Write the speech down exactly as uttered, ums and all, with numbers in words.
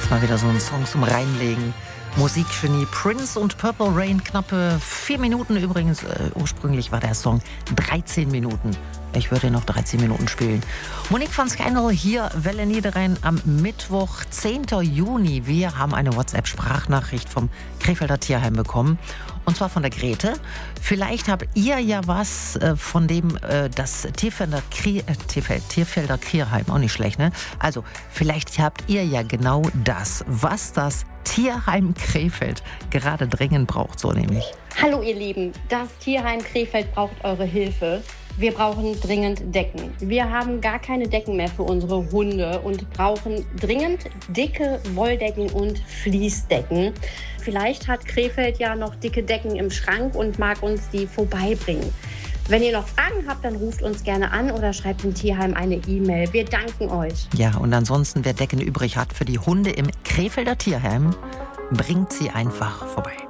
Jetzt mal wieder so ein Song zum Reinlegen. Musikgenie Prince und Purple Rain, knappe vier Minuten übrigens. Äh, ursprünglich war der Song dreizehn Minuten. Ich würde noch dreizehn Minuten spielen. Monique von Scandal hier, Welle Niederrhein am Mittwoch, zehnten Juni. Wir haben eine WhatsApp-Sprachnachricht vom Krefelder Tierheim bekommen. Und zwar von der Grete. Vielleicht habt ihr ja was äh, von dem, äh, das Tierfelder, Krie, äh, Tierfeld, Tierfelder Tierheim, auch nicht schlecht, ne? Also, vielleicht habt ihr ja genau das, was das Tierheim Krefeld gerade dringend braucht, so nämlich. Hallo ihr Lieben, das Tierheim Krefeld braucht eure Hilfe. Wir brauchen dringend Decken. Wir haben gar keine Decken mehr für unsere Hunde und brauchen dringend dicke Wolldecken und Fließdecken. Vielleicht hat Krefeld ja noch dicke Decken im Schrank und mag uns die vorbeibringen. Wenn ihr noch Fragen habt, dann ruft uns gerne an oder schreibt dem Tierheim eine E-Mail. Wir danken euch. Ja, und ansonsten, wer Decken übrig hat für die Hunde im Krefelder Tierheim, bringt sie einfach vorbei.